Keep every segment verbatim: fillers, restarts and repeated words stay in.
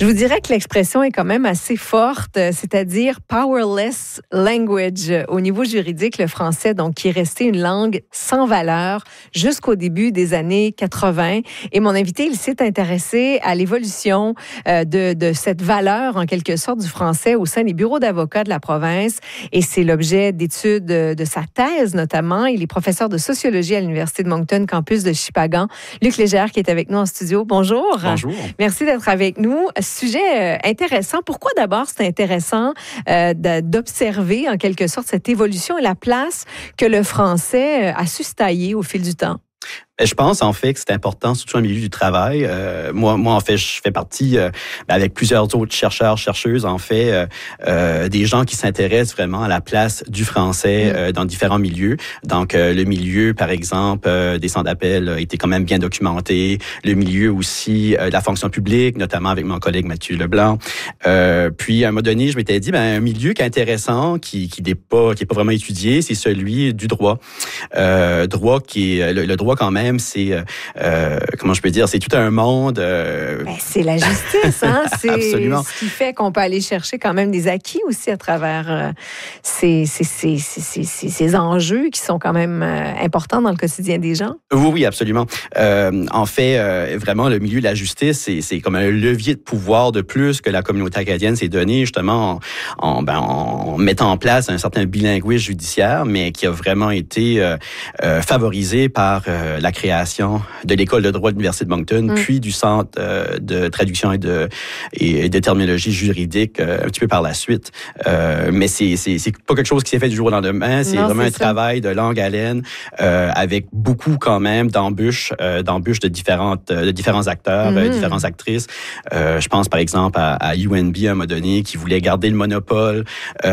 Je vous dirais que l'expression est quand même assez forte, c'est-à-dire powerless language. Au niveau juridique, le français, donc, qui est resté une langue sans valeur jusqu'au début des années quatre-vingt. Et mon invité, il s'est intéressé à l'évolution euh, de, de cette valeur, en quelque sorte, du français au sein des bureaux d'avocats de la province. Et c'est l'objet d'études de, de sa thèse, notamment. Il est professeur de sociologie à l'Université de Moncton, campus de Shippagan. Luc Légère, qui est avec nous en studio. Bonjour. Bonjour. Merci d'être avec nous. Sujet euh, intéressant. Pourquoi d'abord c'est intéressant euh, d'observer en quelque sorte cette évolution et la place que le français a su se tailler au fil du temps? Je pense, en fait, que c'est important, surtout dans le milieu du travail. Euh, moi, moi, en fait, je fais partie, euh, avec plusieurs autres chercheurs, chercheuses, en fait, euh, euh, des gens qui s'intéressent vraiment à la place du français euh, dans différents milieux. Donc, euh, le milieu, par exemple, euh, des centres d'appel a été quand même bien documenté. Le milieu aussi euh, de la fonction publique, notamment avec mon collègue Mathieu Leblanc. Euh, puis, à un moment donné, je m'étais dit, ben, un milieu qui est intéressant, qui qui n'est pas qui est pas vraiment étudié, c'est celui du droit. Euh, droit qui est le, le droit quand même. C'est, euh, comment je peux dire, c'est tout un monde. Euh... Ben, c'est la justice, hein? C'est Absolument. Ce qui fait qu'on peut aller chercher quand même des acquis aussi à travers euh, ces, ces, ces, ces, ces, ces enjeux qui sont quand même euh, importants dans le quotidien des gens. Oui, oui, absolument. Euh, en fait, euh, vraiment, le milieu de la justice, c'est, c'est comme un levier de pouvoir de plus que la communauté acadienne s'est donné, justement, en, en, ben, en mettant en place un certain bilinguisme judiciaire, mais qui a vraiment été euh, euh, favorisé par euh, la création de l'École de droit de l'Université de Moncton, mm. puis du Centre euh, de traduction et de, et de terminologie juridique euh, un petit peu par la suite. Euh, mais c'est, c'est, c'est pas quelque chose qui s'est fait du jour au lendemain. C'est non, vraiment c'est un ça. travail de longue haleine euh, avec beaucoup quand même d'embûches, euh, d'embûches de, différentes, de différents acteurs, mm. euh, différentes actrices. Euh, je pense par exemple à, à U N B à un moment donné qui voulait garder le monopole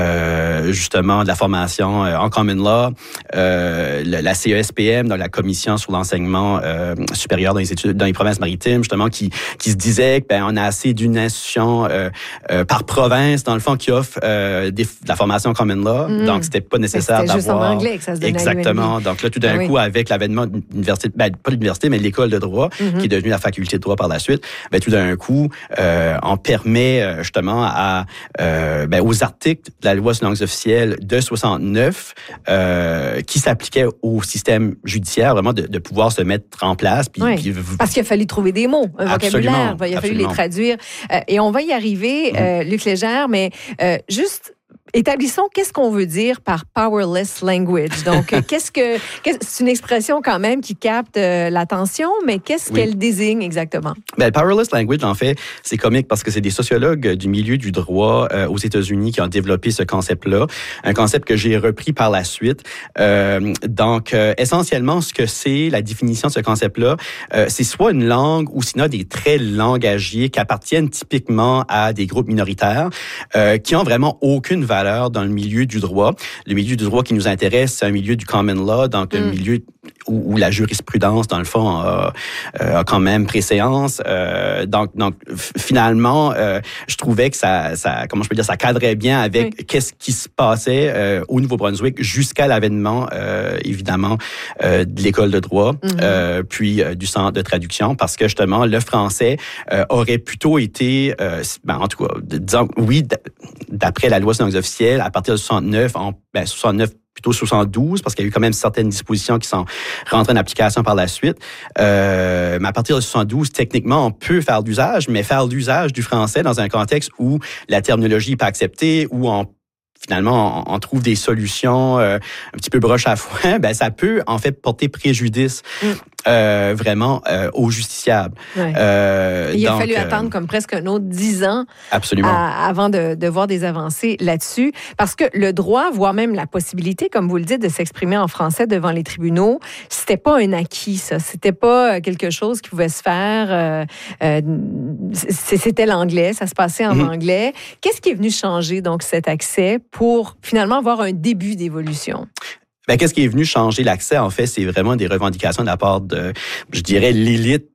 euh, justement de la formation euh, en common law. Euh, la, la C E S P M, dans la Commission sur l'enseignement Euh, supérieur dans les études dans les provinces maritimes, justement, qui qui se disait que ben on a assez d'une institution euh, euh, par province, dans le fond, qui offre euh, des, de la formation common law. Mm. Donc, c'était pas nécessaire c'était d'avoir... juste en anglais que ça se donnait. Exactement. Donc là, tout d'un ah, coup, oui. avec l'avènement de l'université, ben, pas l'université, mais l'école de droit, mm-hmm. qui est devenue la faculté de droit par la suite, ben, tout d'un coup, euh, on permet justement à euh, ben, aux articles de la loi sur les langues officielles de soixante-neuf euh, qui s'appliquaient au système judiciaire, vraiment de, de pouvoir se mettre en place. Puis, oui, puis, parce qu'il a fallu trouver des mots, un absolument, vocabulaire, il a fallu absolument. les traduire. Euh, et on va y arriver, mm-hmm. euh, Luc Légère, mais euh, juste... établissons qu'est-ce qu'on veut dire par powerless language. Donc, qu'est-ce que qu'est-ce, c'est une expression quand même qui capte euh, l'attention, mais qu'est-ce oui. qu'elle désigne exactement? Ben, powerless language, en fait, c'est comique parce que c'est des sociologues du milieu du droit euh, aux États-Unis qui ont développé ce concept-là, un concept que j'ai repris par la suite. Euh, donc, euh, essentiellement, ce que c'est la définition de ce concept-là, euh, c'est soit une langue ou sinon des traits langagiers qui appartiennent typiquement à des groupes minoritaires euh, qui ont vraiment aucune valeur dans le milieu du droit. Le milieu du droit qui nous intéresse, c'est un milieu du common law, donc mm. un milieu où, où la jurisprudence, dans le fond, a, a quand même préséance. Euh, donc, donc, finalement, euh, je trouvais que ça, ça, comment je peux dire, ça cadrait bien avec oui. qu'est-ce qui se passait euh, au Nouveau-Brunswick jusqu'à l'avènement, euh, évidemment, euh, de l'école de droit, mm-hmm. euh, puis euh, du centre de traduction, parce que justement, le français euh, aurait plutôt été, euh, ben, en tout cas, disons, oui, d'après la loi sur les langues officielles, à partir de soixante-neuf, en, ben, soixante-neuf plutôt soixante-douze, parce qu'il y a eu quand même certaines dispositions qui sont rentrées en application par la suite. Euh, mais à partir de soixante-douze, techniquement, on peut faire d'usage, mais faire l'usage du français dans un contexte où la terminologie n'est pas acceptée, où on finalement, on, on trouve des solutions euh, un petit peu broche à foin, ben ça peut en fait porter préjudice mm. euh, vraiment euh, aux justiciables. Ouais. Euh, Il a donc, fallu euh, attendre comme presque un autre dix ans absolument. À, avant de, de voir des avancées là-dessus, parce que le droit, voire même la possibilité, comme vous le dites, de s'exprimer en français devant les tribunaux, c'était pas un acquis, ça. C'était pas quelque chose qui pouvait se faire. Euh, euh, c'était l'anglais, ça se passait en mm-hmm. anglais. Qu'est-ce qui est venu changer donc cet accès pour finalement avoir un début d'évolution? Ben, qu'est-ce qui est venu changer l'accès? En fait, c'est vraiment des revendications de la part de, je dirais, l'élite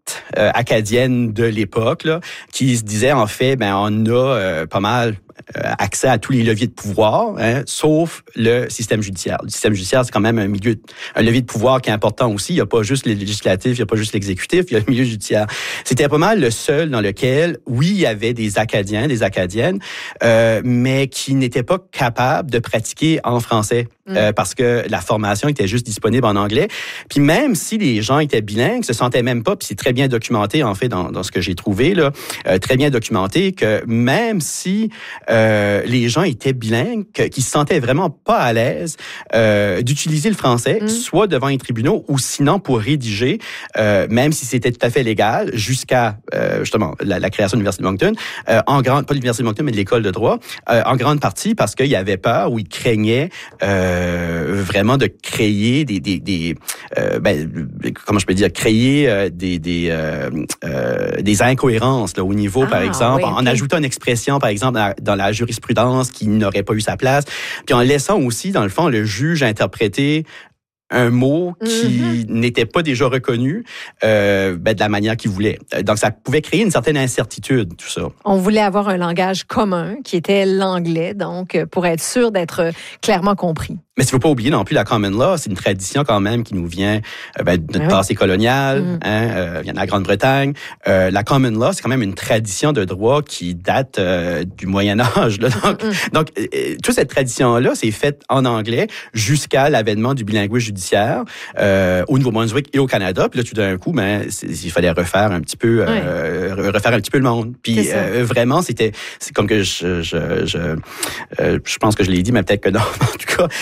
euh, acadienne de l'époque là, qui se disait en fait, ben on a euh, pas mal accès à tous les leviers de pouvoir, hein, sauf le système judiciaire. Le système judiciaire, c'est quand même un milieu, un levier de pouvoir qui est important aussi. Il n'y a pas juste le législatif, il n'y a pas juste l'exécutif, il y a le milieu judiciaire. C'était pas mal le seul dans lequel, oui, il y avait des Acadiens, des Acadiennes, euh, mais qui n'étaient pas capables de pratiquer en français. Mm. Euh, parce que la formation était juste disponible en anglais. Puis même si les gens étaient bilingues, se sentaient même pas, puis c'est très bien documenté en fait dans, dans ce que j'ai trouvé là, euh, très bien documenté que même si euh, les gens étaient bilingues, que, qu'ils se sentaient vraiment pas à l'aise euh, d'utiliser le français, mm. soit devant les tribunaux ou sinon pour rédiger, euh, même si c'était tout à fait légal, jusqu'à euh, justement la, la création de l'Université de Moncton, euh, en grande, pas l'Université de Moncton, mais de l'école de droit, euh, en grande partie parce qu'il y avait peur ou ils craignaient euh, Euh, vraiment de créer des des, des euh, ben, comment je peux dire créer euh, des des euh, euh, des incohérences là au niveau ah, par exemple oui, okay. en ajoutant une expression par exemple dans la, dans la jurisprudence qui n'aurait pas eu sa place, puis en laissant aussi dans le fond le juge interpréter un mot qui mm-hmm. n'était pas déjà reconnu euh, ben, de la manière qu'il voulait. Donc, ça pouvait créer une certaine incertitude, tout ça. On voulait avoir un langage commun, qui était l'anglais, donc, pour être sûr d'être clairement compris. Mais il ne faut pas oublier non plus la common law, c'est une tradition quand même qui nous vient euh, ben, de notre ah oui. passé colonial, mm. hein, euh, vient de la Grande-Bretagne. Euh, la common law, c'est quand même une tradition de droit qui date euh, du Moyen Âge. Là. Donc, mm. donc euh, toute cette tradition-là, c'est faite en anglais jusqu'à l'avènement du bilinguisme judiciaire euh, au Nouveau-Brunswick et au Canada. Puis là, tout d'un coup, ben, il fallait refaire un petit peu, euh, oui. refaire un petit peu le monde. Puis euh, vraiment, c'était, c'est comme que je, je, je, euh, je pense que je l'ai dit, mais peut-être que non. En tout cas.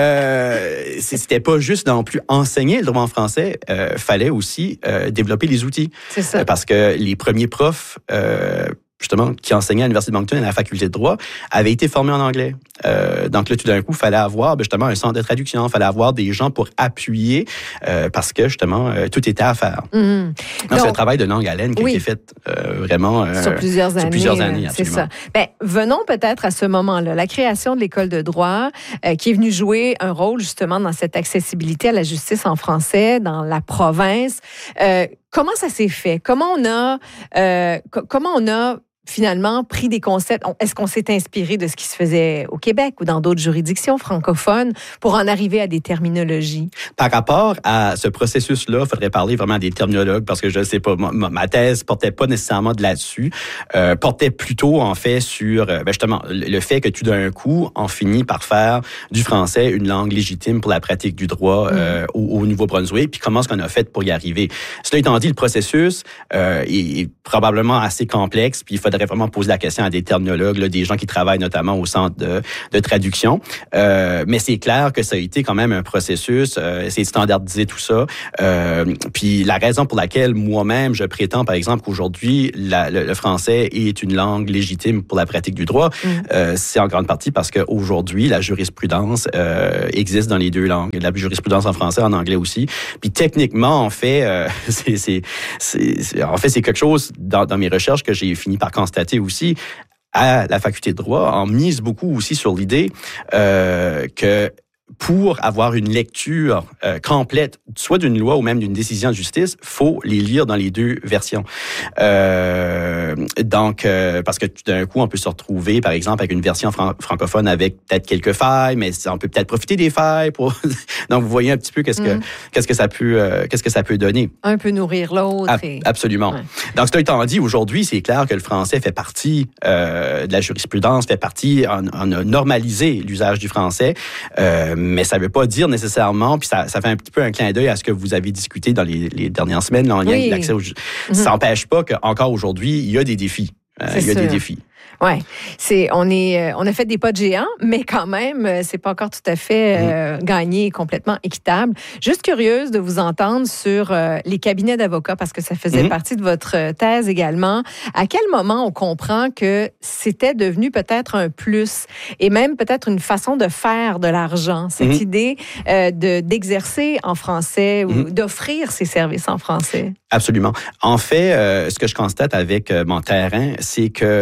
Euh, c'était pas juste non plus enseigner le droit en français, euh, fallait aussi euh, développer les outils. C'est ça. Euh, parce que les premiers profs, euh, justement, qui enseignaient à l'Université de Moncton, à la faculté de droit, avaient été formés en anglais. Euh, donc là, tout d'un coup, il fallait avoir ben, justement un centre de traduction, il fallait avoir des gens pour appuyer, euh, parce que justement, euh, tout était à faire. Mm-hmm. Donc, donc, c'est un travail de longue haleine qui oui. a été fait euh, vraiment euh, sur plusieurs sur années. Plusieurs années c'est ça. Ben, venons peut-être à ce moment-là, la création de l'école de droit, euh, qui est venue jouer un rôle justement dans cette accessibilité à la justice en français dans la province. Euh, comment ça s'est fait? Comment on a, euh, co- comment on a finalement pris des concepts? Est-ce qu'on s'est inspiré de ce qui se faisait au Québec ou dans d'autres juridictions francophones pour en arriver à des terminologies? Par rapport à ce processus-là, il faudrait parler vraiment des terminologues parce que je ne sais pas, ma, ma thèse portait pas nécessairement de là-dessus, euh, portait plutôt en fait sur ben justement le fait que tout d'un coup, on finit par faire du français une langue légitime pour la pratique du droit mmh. euh, au, au Nouveau-Brunswick, puis comment est-ce qu'on a fait pour y arriver. Cela étant dit, le processus euh, est, est probablement assez complexe, puis il faudrait vraiment poser la question à des terminologues, là, des gens qui travaillent notamment au centre de, de traduction. Euh, mais c'est clair que ça a été quand même un processus, euh, essayer de standardiser tout ça. Euh, puis la raison pour laquelle moi-même, je prétends, par exemple, qu'aujourd'hui, la, le, le français est une langue légitime pour la pratique du droit, mmh. euh, c'est en grande partie parce qu'aujourd'hui, la jurisprudence euh, existe dans les deux langues. La jurisprudence en français, en anglais aussi. Puis techniquement, en fait, euh, c'est, c'est, c'est, c'est, en fait, c'est quelque chose dans, dans mes recherches que j'ai fini par constater aussi à la faculté de droit, on mise beaucoup aussi sur l'idée euh, que pour avoir une lecture euh, complète, soit d'une loi ou même d'une décision de justice, faut les lire dans les deux versions. Euh, donc, euh, parce que tout d'un coup, on peut se retrouver, par exemple, avec une version fran- francophone avec peut-être quelques failles, mais on peut peut-être profiter des failles pour. Donc, vous voyez un petit peu qu'est-ce que mm. qu'est-ce que ça peut euh, qu'est-ce que ça peut donner. Un peut nourrir l'autre. A- et... Absolument. Ouais. Donc, cela étant dit, aujourd'hui, c'est clair que le français fait partie euh, de la jurisprudence, fait partie, on, on a normalisé l'usage du français. Euh, mais ça ne veut pas dire nécessairement, puis ça, ça fait un petit peu un clin d'œil à ce que vous avez discuté dans les, les dernières semaines, là, en lien avec l'accès au... Mm-hmm. Ça n'empêche pas qu'encore aujourd'hui, il y a des défis. Euh, il y a sûr. des défis. Ouais, c'est on est on a fait des pas de géant, mais quand même c'est pas encore tout à fait euh, mmh. gagné, complètement équitable. Juste curieuse de vous entendre sur euh, les cabinets d'avocats parce que ça faisait mmh. partie de votre thèse également. À quel moment on comprend que c'était devenu peut-être un plus et même peut-être une façon de faire de l'argent, cette mmh. idée euh, de d'exercer en français ou mmh. d'offrir ses services en français? Absolument. En fait, euh, ce que je constate avec euh, mon terrain, c'est que euh,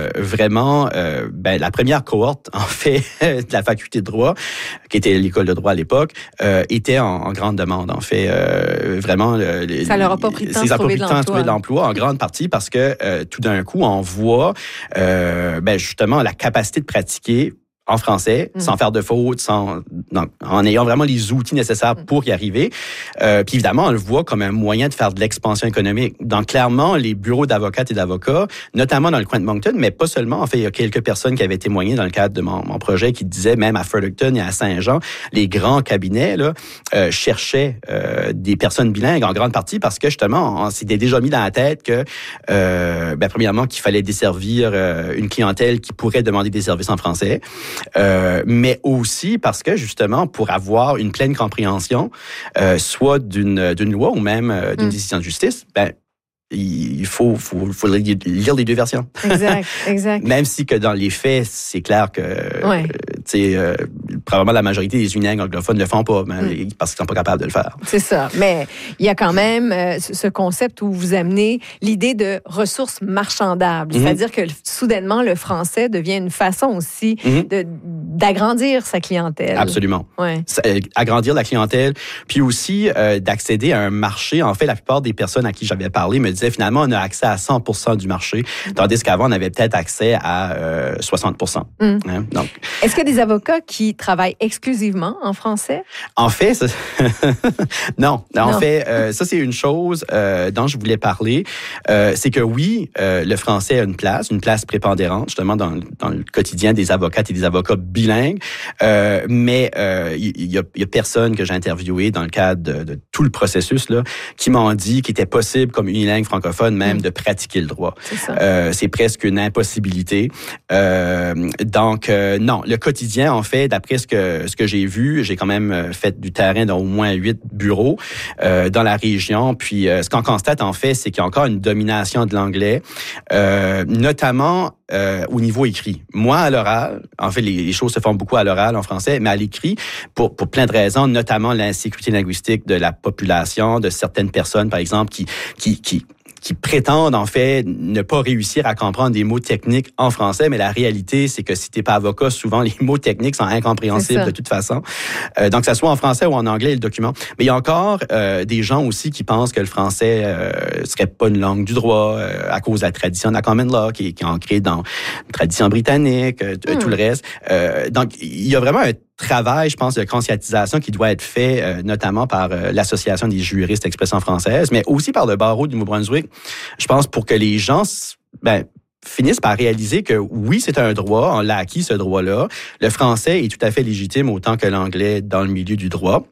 vraiment, euh, ben, la première cohorte, en fait, de la faculté de droit, qui était l'école de droit à l'époque, euh, était en, en grande demande, en fait. Euh, vraiment, euh, ça leur a pas pris de temps de trouver, de trouver de l'emploi, en grande partie parce que euh, tout d'un coup, on voit euh, ben, justement la capacité de pratiquer en français, mmh. sans faire de fautes, sans, non, en ayant vraiment les outils nécessaires mmh. pour y arriver. Euh, puis évidemment, on le voit comme un moyen de faire de l'expansion économique. Donc clairement, les bureaux d'avocates et d'avocats, notamment dans le coin de Moncton, mais pas seulement. En fait, il y a quelques personnes qui avaient témoigné dans le cadre de mon, mon projet qui disaient, même à Fredericton et à Saint-Jean, les grands cabinets là, euh, cherchaient euh, des personnes bilingues en grande partie parce que justement, on s'était déjà mis dans la tête que, euh, ben, premièrement, qu'il fallait desservir euh, une clientèle qui pourrait demander des services en français. Euh, mais aussi parce que, justement, pour avoir une pleine compréhension, euh, soit d'une, d'une loi ou même euh, d'une mmh. décision de justice, ben, il faut, faut, faut lire les deux versions. Exact, exact. Même si que dans les faits, c'est clair que, ouais. euh, tu sais, euh, probablement la majorité des unilingues anglophones ne le font pas, mais, mm. parce qu'ils sont pas capables de le faire. C'est ça. Mais il y a quand même euh, ce concept où vous amenez l'idée de ressources marchandables. Mm-hmm. C'est-à-dire que soudainement, le français devient une façon aussi mm-hmm. de, d'agrandir sa clientèle. Absolument. Ouais. Agrandir la clientèle, puis aussi euh, d'accéder à un marché. En fait, la plupart des personnes à qui j'avais parlé me disaient finalement, on a accès à cent pour cent du marché, tandis qu'avant, on avait peut-être accès à euh, soixante pour cent. Mm. Hein? Donc, est-ce qu'il y a des avocats qui travaillent exclusivement en français? En fait, ça... non. En non. fait, euh, ça, c'est une chose euh, dont je voulais parler. Euh, c'est que oui, euh, le français a une place, une place prépondérante, justement, dans, dans le quotidien des avocates et des avocats bilingues. Euh, mais euh, il y, a, il y a personne que j'ai interviewé dans le cadre de, de tout le processus là, qui m'ont dit qu'il était possible, comme unilingue francophone, même mmh. de pratiquer le droit. C'est ça. Euh, c'est presque une impossibilité. Euh, donc, euh, non, le quotidien, en fait, d'après ce que ce que j'ai vu, j'ai quand même fait du terrain dans au moins huit bureaux euh, dans la région. Puis, euh, ce qu'on constate, en fait, c'est qu'il y a encore une domination de l'anglais, euh, notamment euh, au niveau écrit. Moi, à l'oral, en fait, les, les choses se font beaucoup à l'oral en français, mais à l'écrit, pour, pour plein de raisons, notamment l'insécurité linguistique de la population, de certaines personnes, par exemple, qui qui qui qui prétendent, en fait, ne pas réussir à comprendre des mots techniques en français, mais la réalité, c'est que si t'es pas avocat, souvent, les mots techniques sont incompréhensibles de toute façon. Euh, donc, que ça soit en français ou en anglais, le document. Mais il y a encore euh, des gens aussi qui pensent que le français euh, serait pas une langue du droit euh, à cause de la tradition de la common law, qui, qui est ancrée dans la tradition britannique, euh, hmm. tout le reste. Euh, donc, il y a vraiment un travail, je pense, de conscientisation qui doit être fait, euh, notamment par euh, l'Association des juristes d'expression française, mais aussi par le barreau du Nouveau-Brunswick. Je pense pour que les gens, ben, finissent par réaliser que oui, c'est un droit, on l'a acquis ce droit-là. Le français est tout à fait légitime autant que l'anglais dans le milieu du droit.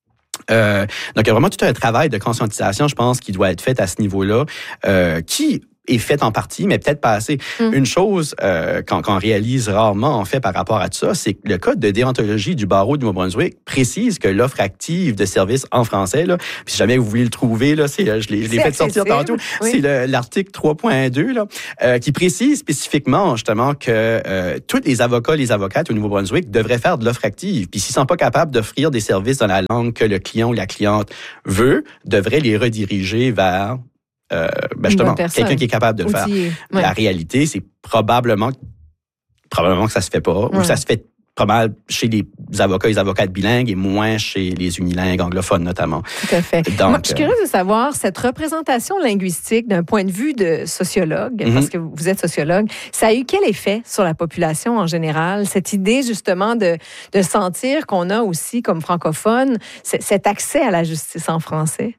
Euh, donc, il y a vraiment tout un travail de conscientisation, je pense, qui doit être fait à ce niveau-là, euh, qui est faite en partie, mais peut-être pas assez. Mm. Une chose euh, qu'on, qu'on réalise rarement, en fait, par rapport à tout ça, c'est que le code de déontologie du barreau du Nouveau-Brunswick précise que l'offre active de services en français, là, puis si jamais vous voulez le trouver, là, c'est, je l'ai, je l'ai fait sortir tantôt, oui. c'est le, l'article trois point deux, là, euh, qui précise spécifiquement, justement, que euh, tous les avocats, les avocates au Nouveau-Brunswick devraient faire de l'offre active. Puis s'ils sont pas capables d'offrir des services dans la langue que le client ou la cliente veut, devraient les rediriger vers Euh, ben justement, quelqu'un qui est capable de le faire. Ouais. La réalité, c'est probablement, probablement que ça se fait pas, ouais. ou ça se fait probablement chez les avocats et les avocates bilingues et moins chez les unilingues anglophones, notamment. Tout à fait. Donc, moi, je suis curieuse de savoir, cette représentation linguistique d'un point de vue de sociologue, mm-hmm. parce que vous êtes sociologue, ça a eu quel effet sur la population en général? Cette idée, justement, de, de sentir qu'on a aussi, comme francophone, cet accès à la justice en français?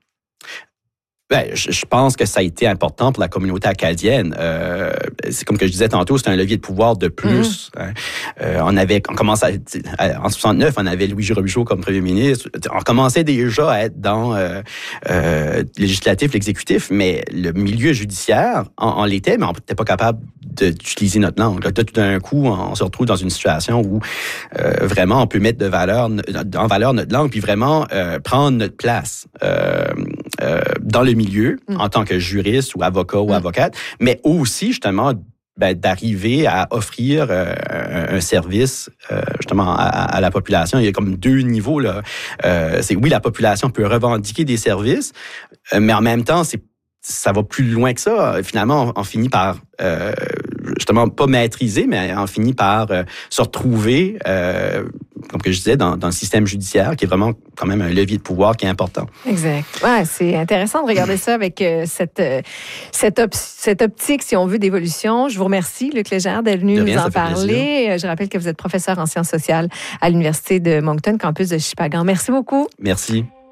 Ben, je, je pense que ça a été important pour la communauté acadienne. Euh, c'est comme que je disais tantôt, c'est un levier de pouvoir de plus. Mmh. Hein. Euh, on avait, on commence à, à, en soixante-neuf, on avait Louis Robichaud comme premier ministre. On commençait déjà à être dans euh, euh, le législatif, l'exécutif, mais le milieu judiciaire, on, on l'était, mais on n'était pas capable de, d'utiliser notre langue. Là, tout d'un coup, on se retrouve dans une situation où euh, vraiment on peut mettre de valeur, en valeur notre langue, puis vraiment euh, prendre notre place euh, euh, dans le milieu mmh. en tant que juriste ou avocat mmh. ou avocate, mais aussi justement ben, d'arriver à offrir euh, un, un service euh, justement à, à la population. Il y a comme deux niveaux là. Euh, c'est oui, la population peut revendiquer des services, euh, mais en même temps, c'est ça va plus loin que ça. Finalement, on, on finit par euh, justement pas maîtrisé, mais en finit par euh, se retrouver, euh, comme que je disais, dans, dans le système judiciaire, qui est vraiment quand même un levier de pouvoir qui est important. Exact. Ouais, c'est intéressant de regarder ça avec euh, cette, euh, cette, op- cette optique, si on veut, d'évolution. Je vous remercie, Luc Légère, d'être venu De rien, nous en ça fait parler. plaisir. Je rappelle que vous êtes professeur en sciences sociales à l'Université de Moncton, campus de Shippagan. Merci beaucoup. Merci.